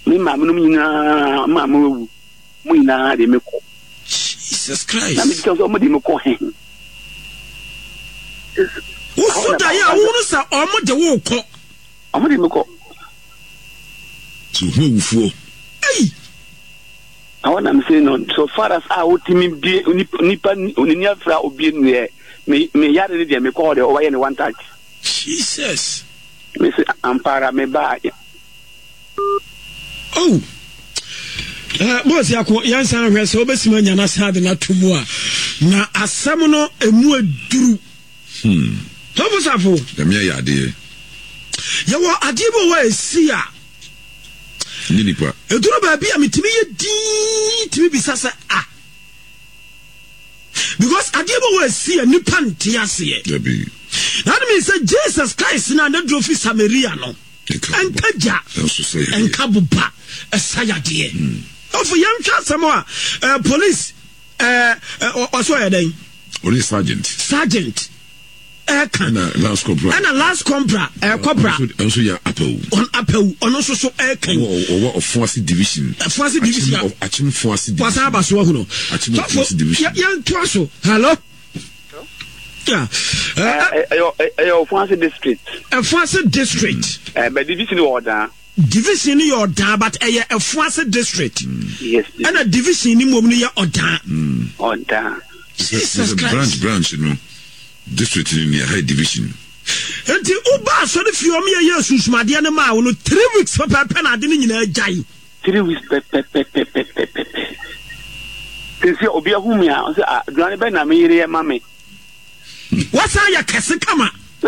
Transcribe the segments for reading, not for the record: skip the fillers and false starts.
me maame no nyina maame wu mu nyina de me kɔ Jesus Christ na me tell so mo de me kɔ he wo da ya wo sa omo de wo kɔ omo de me kɔ so who wufo hey I want to say no so far as I would me be nipa oni afra obi ne me yare de me call the over any one touch Jesus me say ampara me ba oh boss yakọ yansan hwese obesima nya na sade na tumu a na asam no emu aduru to busafo dem ya ade yawo adibo wa esi a nipa eduru ba bia metimi ye din timi bisasa because adibo wa esi a nipa nte ase debi that means that Jesus Christ na na drofi Samaria no enkaja enkabuba esayade of yam twa samo police also yeden police sergeant kan last compra corporal also ya apau ono so kan o force division achim force division pasa ba so hu no division yan twa so hello yeah ayo Fancy district but division order your order but a Fancy district yes and a division ni mom ni ya order Jesus Christ branch no district in the high division enti uba so de fiom ye yesusumade na ma wo no 3 weeks papa na de ni nyina jai 3 weeks Since obi ahumi a say aduane be na me yire ye ma me what's ya kese kama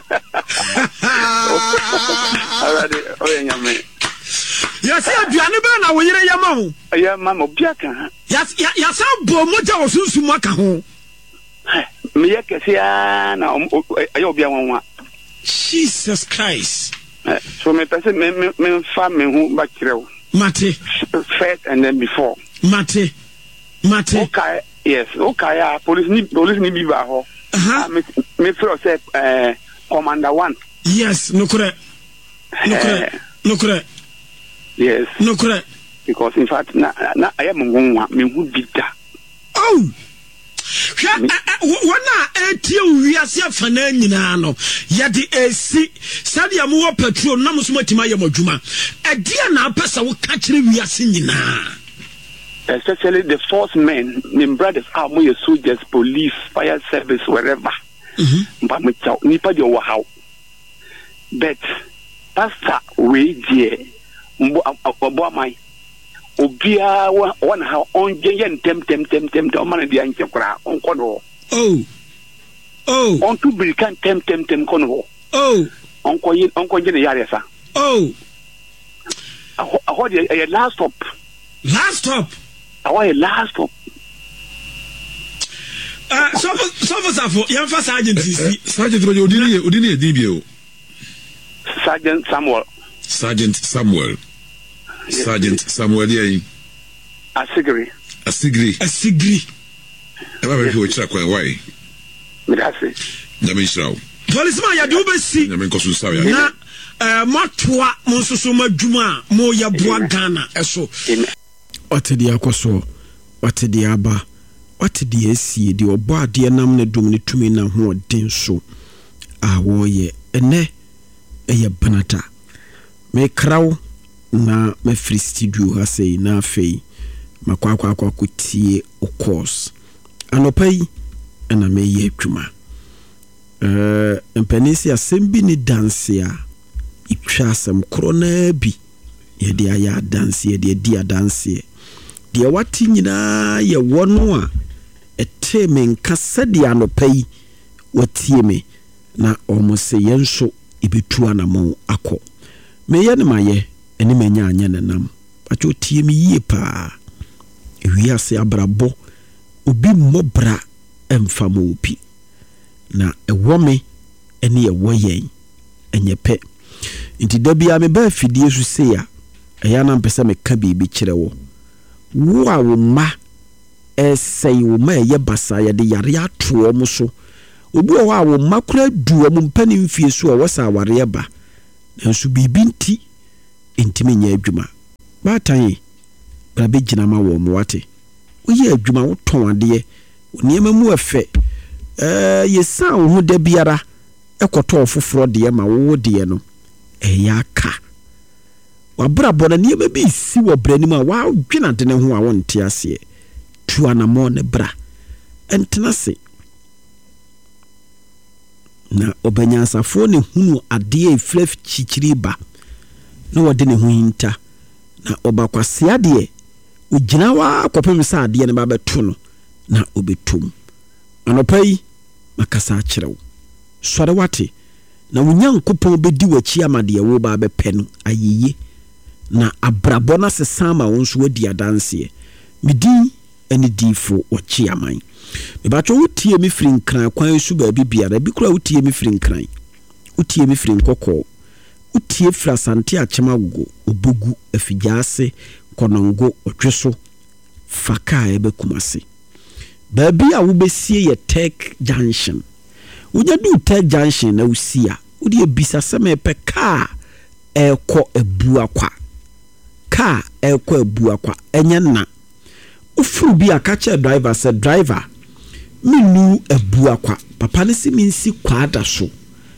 already oye nyame ya say aduane be na wo yire ye ma ho ya ma mo bia kan ya say bo moja wo sunsumu aka ho me ye kese ya na ayo bia wanwa Jesus Christ so me person me fa me hu ba kirew mate first and then before mate okay yes okay police ni bi ba ho me feel say commander 1 yes no correct yes no correct because in fact na I am ngonwa me hu bida oh wana etie wiase afana nyina no yade esi sadia mo wo petrol na mo so matima ye madwuma edia na apesa wo ka kire wiase nyina especially the force men, the brothers are more soldiers, police, fire service, wherever. But me tell nipa de wo how. But pastor we die mbo mai obia one how on yen tem o man dia nche kra on kono on to be kan tem kono on ko je ne yare sa aho de last stop our last stop. So young sergeant Sergeant Odini Dibio. Sergeant Samuel. Yes. Sergeant Samuel Yai. Asigri. Ever hear which why? Medase. Namishrao. Policeman ya do be si. Namenkosu sawe. Na matwa monsoso madwuma mo ya boa Ghana eso. What the akoso, what the aba, what the esi, the oba de nam ne dum ne tumi na ho den so. Wo ye ene eye banata. Me kraw na me free studio ha sei na afei makwa kutie o course. Anopai na me ye adwuma. Empanisi asembi ni dance a itwa asem krona bi. Ye de aya dance ye de dia dance. De wati nyina ye wono a eteme nka sede anopai watie me na omose yenso ebetu anamo akọ me ye ne maye eni menya anya nenam acho tie me yie pa ewiase abrabo obi mmobra emfama opi na ewome eni ewo yen enyepe nti da bia me ba fidie su se ya eya na mpesa me ka bibi kire wo wo a wo ma esai wo ma ye basa ye de yare ato mo so obi wo a wo ma kura du mo mpani mfie so wo sa ware ba nanso bibi nti ntimi nya adwuma baatan bra be gina ma wo mo wate woyɛ adwuma wo tɔn ade nneɛma mu ɛfɛ yesa wo ho da biara ɛkɔtɔ foforo de ma wo de no ɛyɛ aka wabra bɔ na nneɛma bi si wɔ branim a wa dwena de ne ho a wonte ase tu anamo ne bra entena se na obanyansafo ne hunu ade eflef chichiri ba na wode ne ho hinta na obakwase ade ugina wa kopem sa ade ne ba beto no na obetum anopai makasa akyerɛw sɔre wate na wonyankopɔn bedi wachi amade wo ba bepɛ no ayeye na abrabɔ na sesa ma wo nso wadi adanse medi ani difo wachi aman mebacho wotie mi firi nkran kwan su ba bibiara bi kura wotie mi firi nkran wotie mi firi nkɔkɔ wotie fra sante akyema gogo obogu afigyaase konongo otweso faka ebekumase baabi a wobesie ye Tech Junction wonya du Tech Junction na usia wodi ebisa sema epe ka ekɔ ebuakwa ka ekɔ ebuakwa enya na ofuru bi akache driver se driver minu ebuakwa papa ne si minsi kwada so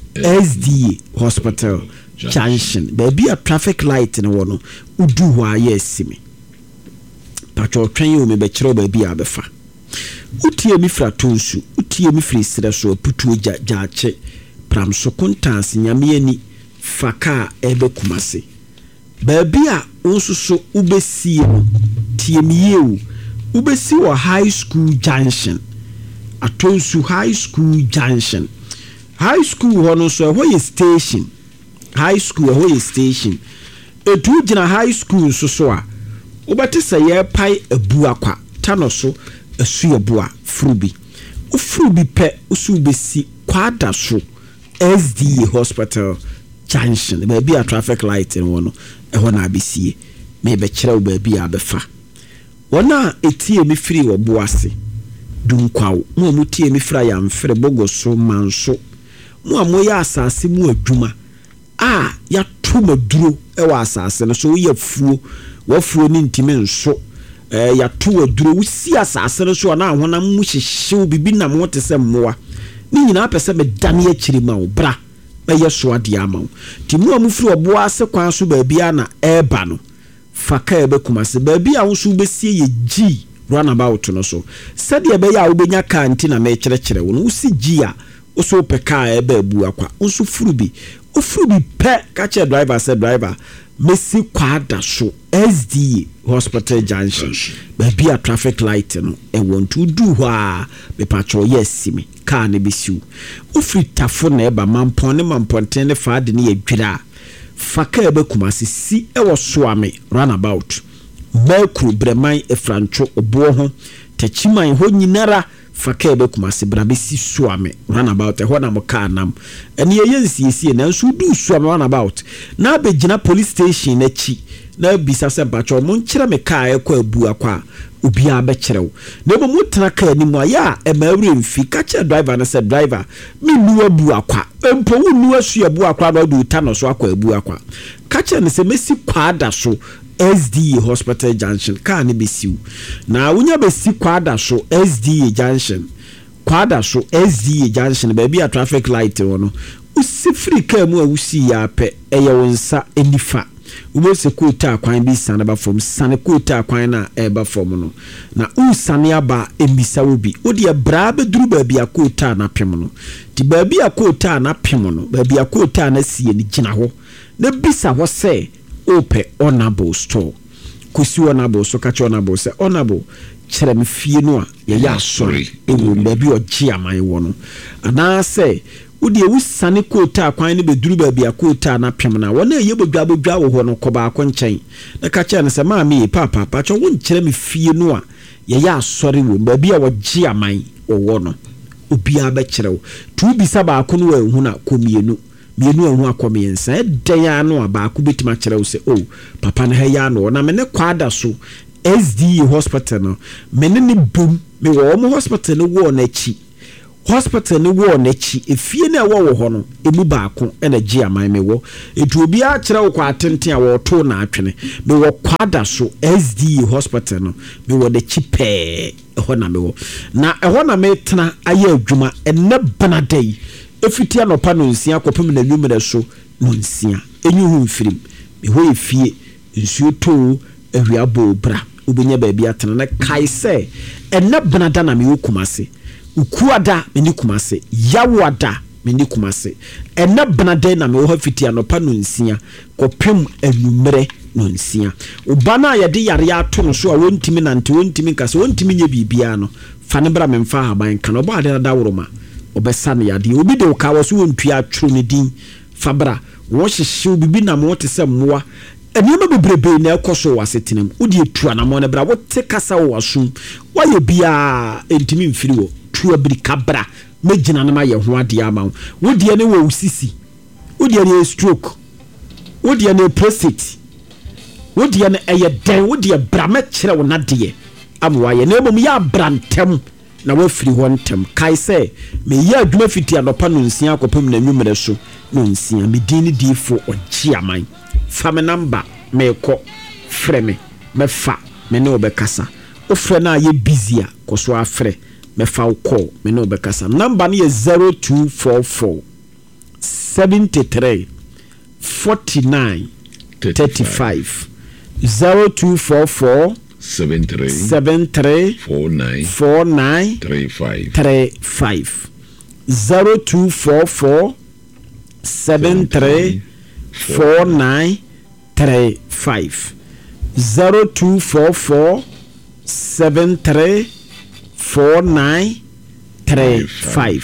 SDA Hospital Junction baabi a traffic light ne wono udu ho aye esimi pacho twen yo me be kire baabi a befa utie mi fra tonsu utie mi fri sira so putu jaache pram so kontanse nyame ani faka ebe kumase baabi a onsuso ubesie tie mi yewu ubesi wo High School Junction atonsu High School Junction high school hono so ehwe station high school ehwe station etu gina high school so a ubate se ye pai ebuakwa tano so esu ebua frubi ufrubi pe usu besi kwada so SDA Hospital Junction baabi a traffic light en wono ehwo na abesie me be kire baabi a befa wona etie mi firi wo boase dunkwawo mo mutie mi fra ya mfre bogoso manso mo amoya asase mu adwuma ya to maduro ewa asase no so ye fuo wafuo ni ntime nso ya to aduro wusi asase no so na ahona mu hyehyew bibi na mo te se mmoa ni nyina apese me dane akiri ma wo bra ba ye so ade ama wo ti mo amufiri obo ase kwan so ba bia na eba no faka ebe kumase ba bia wo so besie ye G runabout no so sade ebe ya wo benya kanti na me kyerɛkyerɛ wo no wusi G a oso peka ebe ebuakwa onso furubi pe kache driver said driver mesi kwada so SDA Hospital Junction baabi a traffic light no e want to do wa be patrol yes me car ne besiu ofri tafo na eba mamponten ne faade ne yadwira faka ebe kumase si e wo soame runabout Mercury breman efrancho obo ho tachiman ho nyinara faka ebe kumase brabesi suame runabout ho na mo car nam ene yensie na nso du suame runabout na begina police station na chi na bisa se bacho mo nkyere me car ekwa abuakwa obi a be kyerew na ebo mo tena car ni mo ya e mawre mfi kache driver na se driver me nu abuakwa empo wo nu asu abuakwa na do ta no so akwa abuakwa kache ne se mesi kwada so SDA Hospital Junction car ne besiu na wonya besi kwada so SDA Junction kwada so SDA Junction baabi a traffic light wono usifri car mu a wusi ya pe eye wonsa enifa ubose kota kwan bi sane ba from sane kota kwan na eba from no na usane aba embisa obi odi bra be duru baabi a kota na pem no ti baabi a kota na pem no baabi a kota na sie ni gina ho na bisa ho se ope honorable store kusi honorable so kache honorable se honorable kyerɛ me fie no a ye ya sorry ewo baabi ogye aman wo no ana se wodi ewusane kota kwan ne beduru baabi a kota na pem na wona eye bodwa wo ho no kɔba akɔ nkyɛn na kache ne se maami papa pacho wo nkyerɛ me fie no a ye ya sorry wo baabi a wogye aman wo no obi a ba kyerɛ wo tu bi sa ba akɔ no wa na komienu mienu ehu akomiensa eden ya no abaako betima kyerɛ wo se papa na ha ya no na me ne kwada so SDA Hospital no me ne bom me wo mo hospital no wo na chi hospital ne wo n'echi efie na wo ho no emu baako na gye aman me wo etu obi a kyerɛ wo kwa atenten a wo to na atwene me wo kwada so SDA hospital no me wo de chipe ho na me wo na ho na me tena aye adwuma enne banadai efiti anopa no nsia kopem na nwumere so no nsia enyu hu mfirim me ho efie nsuo to awiabo bra obenya baabi atena na kai se enne banada na me wo kumase ukuada meni kumase yawada meni kumase ena benade na me wo hafiti anopa no nsia kopem anumere no nsia ubana yade yare ato no so a wontimi nante wontimi nkase wontimi nye bibia no fa ne bra memfa haban kan oba ade da woroma obesa ne yade obi de ka wo so wontua atworo ne din fabra wo hyehye bibi na mo te se mmoa enema bebrebe na ekoso wasetenem odi etua na mo ne bra wo te kasa wo asum waye bia entimi mfiri wo tua biri kabra megina na ma ye ho ade ama wo de ne wo usisi wo de ne stroke wo de ne prostate wo de ne den wo de bra me kire wo na de amwa ye na mom ya brantem na wo firi ho ntem kai se me ya adwuma fiti anopa no nsia akopem na nwumere so no nsia me din ni difo ogi aman fa me number me ko frɛ me me fa me ne obekasa o frɛ na ye busy a ko so afrɛ me fa call me ne obekasa number ni 0244 73 49 35 0244 73 49 35 0244 73 49 35 0244 73 49 35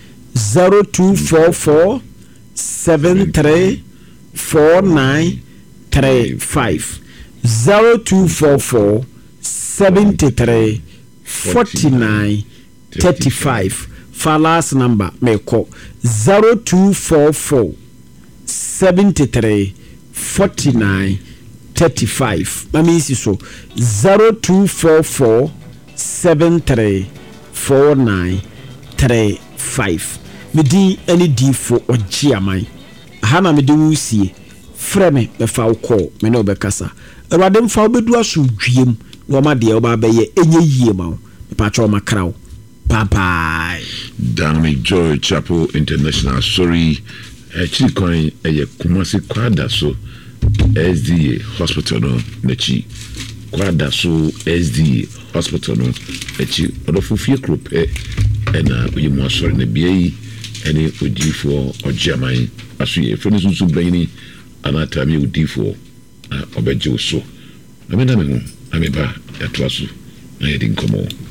0244 73 49 35 0244 73 49 35 Falas number me call 0244 73 49 35 mami isi so 0244 73 49 35 medi any difo ogi aman hana medi wusie frɛ me befa call me no bekasa awade mfa obedu aso dwiem no ma de oba beye enye yie ma pa cho makraw bye bye Dami Joy Chapel International sorry Chikon eye Kumasi kwada so SDA hospital no nachi kwada so SDA hospital no nachi odofufie group na oyimu asori na biai ene odifo ogiaman aso ye foni sunsu blani anatami odifo obeje so na me na me hu ameba yatoaso na yedi nkomo